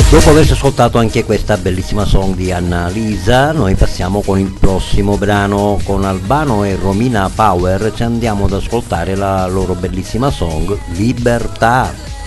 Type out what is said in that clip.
Dopo averci ascoltato anche questa bellissima song di Annalisa, noi passiamo con il prossimo brano. Con Albano e Romina Power ci andiamo ad ascoltare la loro bellissima song Libertà.